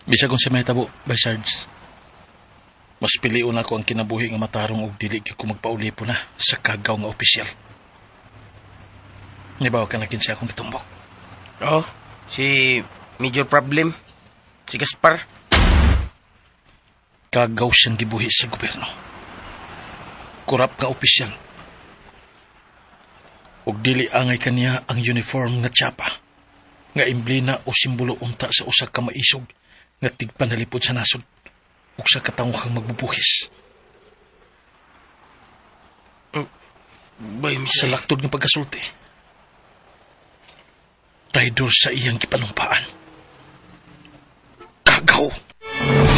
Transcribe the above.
Bisa kung si may tabo, by Sarge. Mas piliun ako ang kinabuhi nga matarong og dili ko magpaulipo na sa kagaw nga opisyal. Nibawa ka na kinsa akong gitumbok. Oh, si Major Problem. Si Gaspar. Kagaw siyang gibuhi sa gobyerno. Kurap nga opisyal. Ug dili angay kaniya ang uniform nga tsapa, nga imblina o simbolo unta sa usa ka maisog nga tigpanalipod sa nasod ug sa katawhang magbubuhis. Bay, Sa laktod ng pagkasulti, traidor sa iyang kipanumpaan. Kagaw!